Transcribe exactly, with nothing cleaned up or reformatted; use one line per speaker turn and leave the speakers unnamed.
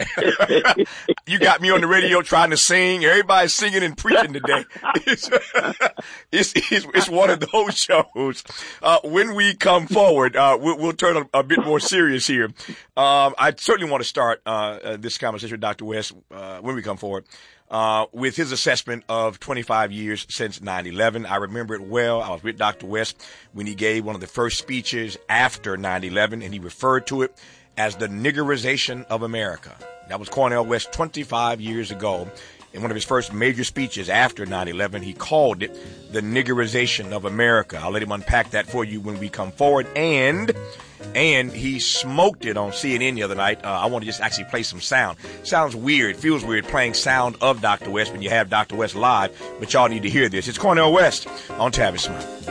You got me on the radio trying to sing. Everybody's singing and preaching today. It's, it's, it's, it's one of those shows. Uh, when we come forward, uh, we'll, we'll turn a, a bit more serious here. Um, I certainly want to start uh, uh, this conversation with Doctor West uh, when we come forward. Uh, with his assessment of twenty-five years since nine eleven. I remember it well. I was with Doctor West when he gave one of the first speeches after nine eleven, and he referred to it as the niggerization of America. That was Cornel West twenty-five years ago. In one of his first major speeches after nine eleven, he called it the niggerization of America. I'll let him unpack that for you when we come forward. And And he smoked it on C N N the other night. Uh, I want to just actually play some sound. Sounds weird, feels weird playing sound of Doctor West when you have Doctor West live, but y'all need to hear this. It's Cornel West on Tavis Smile.